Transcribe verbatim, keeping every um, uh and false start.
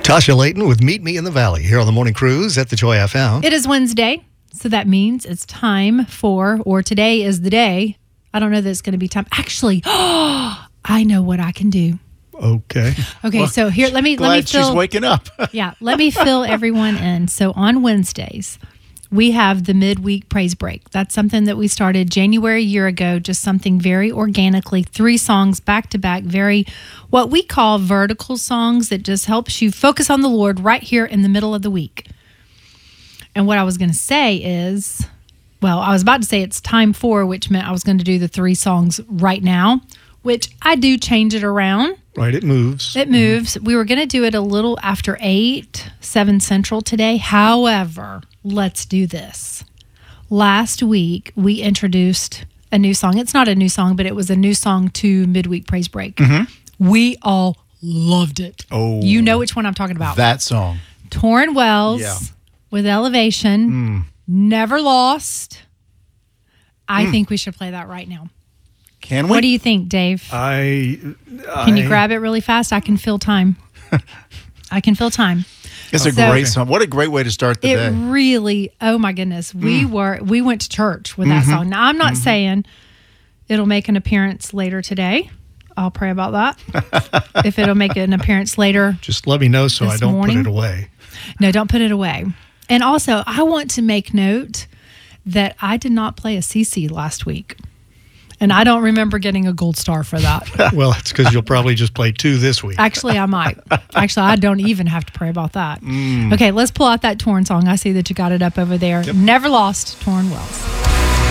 Tasha Layton with Meet Me in the Valley here on the Morning Cruise at the Joy F M. It is Wednesday, so that means it's time for, or today is the day. I don't know that it's going to be time. Actually, oh, I know what I can do. Okay. Okay, Well, so here, let me Glad let me fill. she's waking up. yeah, let me fill everyone in. So on Wednesdays, we have the midweek praise break. That's something that we started January a year ago, just something very organically, three songs back to back, very what we call vertical songs that just helps you focus on the Lord right here in the middle of the week. And what I was going to say is, well, I was about to say it's time for, which meant I was going to do the three songs right now, which I do change it around. Right, it moves. It moves. Mm-hmm. We were going to do it a little after eight, seven Central today. However, let's do this. Last week, we introduced a new song. It's not a new song, but it was a new song to Midweek Praise Break. Mm-hmm. We all loved it. Oh. You know which one I'm talking about. That song. Torrin Wells Yeah. with Elevation. Mm. Never Lost. I mm. think we should play that right now. Can we? What do you think, Dave? I, I Can you grab it really fast? I can fill time. I can fill time. It's a So- great song. What a great way to start the It day. really, oh my goodness. We Mm. were, we went to church with that Mm-hmm. song. Now, I'm not mm-hmm. saying it'll make an appearance later today. I'll pray about that. If it'll make an appearance later. Just let me know so I This don't morning? put it away. No, don't put it away. And also, I want to make note that I did not play a C C last week. And I don't remember getting a gold star for that. Well, it's because you'll probably just play two this week. Actually, I might. Actually, I don't even have to pray about that. Mm. Okay, let's pull out that Torn song. I see that you got it up over there. Yep. Never Lost, Torn Wells.